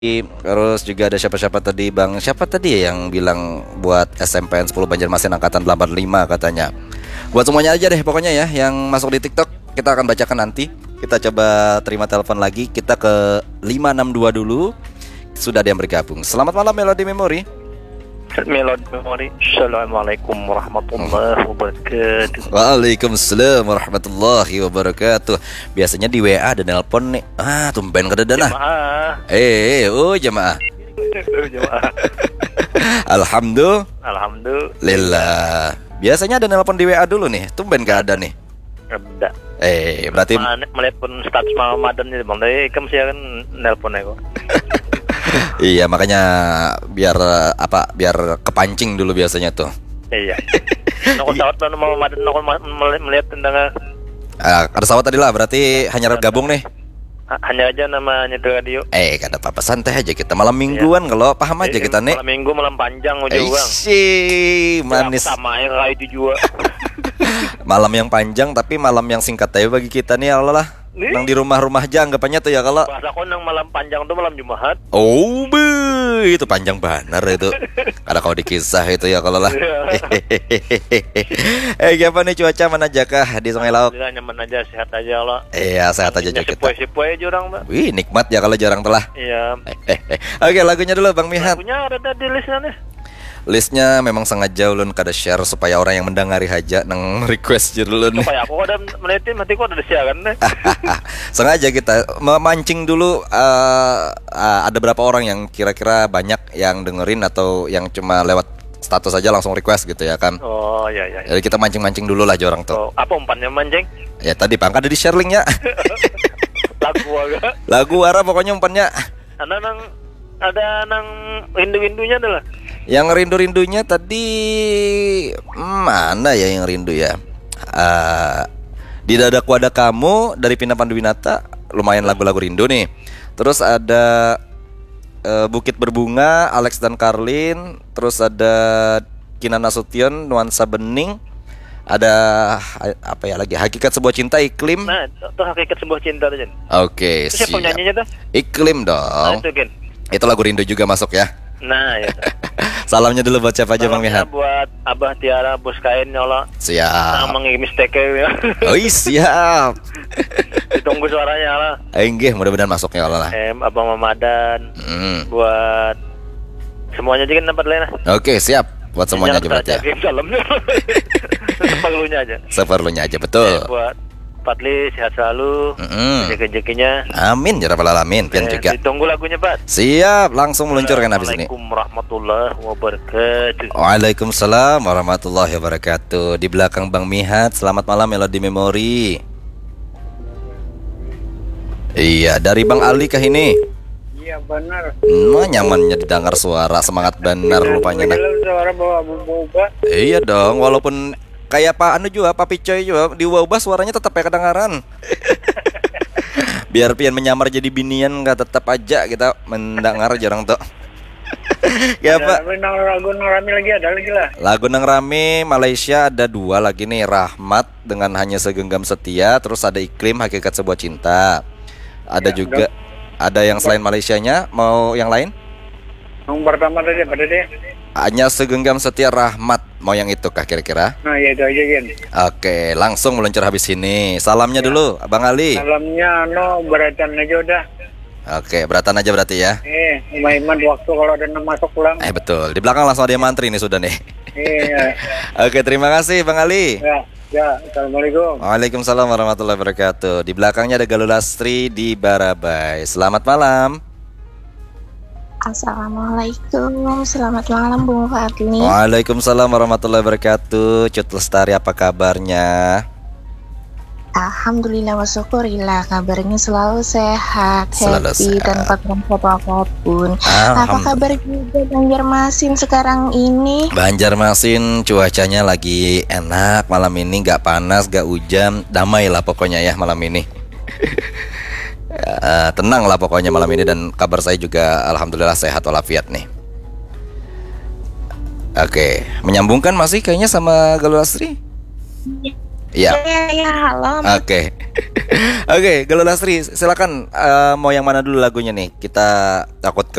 Terus juga ada siapa-siapa tadi Bang. Siapa tadi ya yang bilang buat SMPN 10 Banjarmasin angkatan 85 katanya. Buat semuanya aja deh pokoknya ya yang masuk di TikTok kita akan bacakan nanti. Kita coba terima telepon lagi. Kita ke 562 dulu. Sudah ada yang bergabung. Selamat malam Melody Memory. Melody Memory. Assalamualaikum warahmatullahi wabarakatuh. Waalaikumsalam warahmatullahi wabarakatuh. Biasanya di WA ada nelpon nih. Tumben kededana. Jemaah. Jemaah. Jemaah. Alhamdulillah. Biasanya ada nelpon di WA dulu nih. Tumben gak ada nih. Ada. Berarti melihat pun status Ramadan itu Bang. Tapi kamu sih kan nelpon aku. Iya makanya biar kepancing dulu biasanya tuh. Iya. Noko sawat lah Ramadan noko melihat tentang ada sawat tadi lah berarti hanya gabung nih. Hanya aja namanya radio. Gak ada apa-apa, santai aja kita malam mingguan kalau paham aja kita nih. Malam minggu malam panjang ujung Bang. Manis. Sama air itu juga. Malam yang panjang tapi malam yang singkat aja bagi kita nih Allah lah. Nang di rumah-rumah aja anggapannya tuh ya kalau. Bahasa aku nang malam panjang tuh malam Jumat. Itu panjang benar itu. Ada kau dikisah itu ya kalau lah. Gimana nih cuaca mana aja kah di Sungai Lauk? Alhamdulillah nyaman aja, sehat aja Allah. Iya sehat aja juga kita. Sepoi-sepoi aja orang Bang. Wih nikmat ya kalau jarang telah. Iya. Oke lagunya dulu Bang Mihat. Lagunya ada di listnya nih. Listnya memang sengaja ulun kada share supaya orang yang mendengari haja nang request je ulun. Supaya aku ada melihat nanti aku ada siaran deh. Sengaja kita memancing dulu ada berapa orang yang kira-kira banyak yang dengerin atau yang cuma lewat status aja langsung request gitu ya kan. Oh iya. Jadi kita mancing-mancing dulu lah orang tuh. Apa umpannya mancing? Ya tadi Bang ada di share linknya. Lagu ara pokoknya umpannya. Ada nang rindu-rindunya adalah. Yang rindu-rindunya tadi mana ya yang rindu ya? Di Dadaku Ada Kamu dari Vina Panduwinata, lumayan lagu-lagu rindu nih. Terus ada Bukit Berbunga, Alex dan Karlin. Terus ada Kinan Nasution, Nuansa Bening. Ada apa ya lagi? Hakikat Sebuah Cinta, Iklim. Nah, itu Hakikat Sebuah Cinta tuh. Oke, siapa penyanyinya tuh? Iklim dong. Itu lagu rindu juga masuk ya. Nah, ya. Salamnya dulu buat siapa aja Bang Mihat? Buat Abah Tiara Bos Kain ya Allah. Siap. Mengimis teke ya. Siap. Ditunggu suaranya Allah. Nggih, mudah-mudahan masuknya Allah lah. Abang Mamadan. Buat semuanya juga tempat lain lah. Oke, siap. Buat semuanya aja berarti ya. Salamnya. Seperlunya aja betul. Buat Patli sehat selalu, rezeki-rezekinya. Amin ya rabbal alamin. Pian juga. Ditunggu lagunya, Pak. Siap, langsung meluncurkan habis ini. Assalamualaikum warahmatullahi wabarakatuh. Waalaikumsalam warahmatullahi wabarakatuh. Di belakang Bang Mihat, selamat malam Melody Memory. Iya, dari Bang Ali kah ini? Iya benar. Nyamannya didengar suara, semangat benar rupanya nah. Suara bawa boba. Iya dong, walaupun kayak Pak juga, Pak Picoy juga diubah suaranya tetap ya kedengaran. Biar pian menyamar jadi binian nggak tetap aja kita mendengar jarang tuh. Ya Pak. Lagu nang rame lagi ada lagi lah. Lagu nang rame Malaysia ada 2 lagi nih, Rahmat dengan Hanya Segenggam Setia, terus ada Iklim Hakikat Sebuah Cinta. Ada juga ada yang selain Malaysianya, mau yang lain? Yang pertama tadi apa tadi? Hanya Segenggam Setia, Rahmat. Mau yang itu kah kira-kira? Nah ya itu aja Gen. Oke, langsung meluncur habis ini. Salamnya dulu Bang Ali. Salamnya beratan aja udah. Oke, beratan aja berarti ya. Iman waktu kalau ada yang masuk pulang. Betul. Di belakang langsung ada yang mantri nih sudah nih. Iya. Oke, terima kasih Bang Ali. Ya, assalamualaikum. Waalaikumsalam warahmatullahi wabarakatuh. Di belakangnya ada Galuh Lastri di Barabai. Selamat malam. Assalamualaikum, selamat malam Bung Fadli. Waalaikumsalam warahmatullahi wabarakatuh. Cut Lestari, apa kabarnya? Alhamdulillah wa syukurillah, kabarnya selalu sehat, Selalu happy, sehat. tanpa kerampokan apapun. Apa kabar juga Banjarmasin sekarang ini? Banjarmasin cuacanya lagi enak malam ini, gak panas, gak hujan, damai lah pokoknya ya malam ini. Tenang lah pokoknya malam ini, dan kabar saya juga alhamdulillah sehat walafiat nih. Oke, menyambungkan masih kayaknya sama Galuh Lastri. Iya. Ya, halo. Oke. Oke, Galuh Lastri, silakan mau yang mana dulu lagunya nih? Kita takut